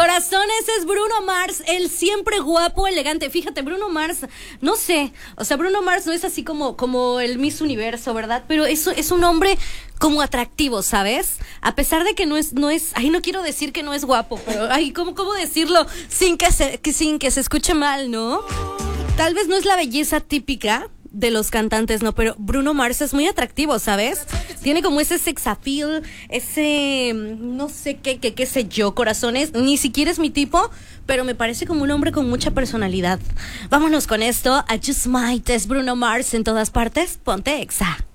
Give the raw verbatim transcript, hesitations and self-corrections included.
Corazones, es Bruno Mars, el siempre guapo, elegante. Fíjate, Bruno Mars, no sé, o sea, Bruno Mars no es así como, como el Miss Universo, ¿verdad? Pero es, es un hombre como atractivo, ¿sabes? A pesar de que no es, no es, ay, no quiero decir que no es guapo, pero, ay, ¿cómo, cómo decirlo sin que se, que, sin que se escuche mal, ¿no? Tal vez no es la belleza típica de los cantantes, no, pero Bruno Mars es muy atractivo, ¿sabes? Tiene como ese sex appeal, ese, no sé qué, qué, qué sé yo, corazones, ni siquiera es mi tipo, pero me parece como un hombre con mucha personalidad. Vámonos con esto, I Just Might, es Bruno Mars en todas partes, ponte Exa.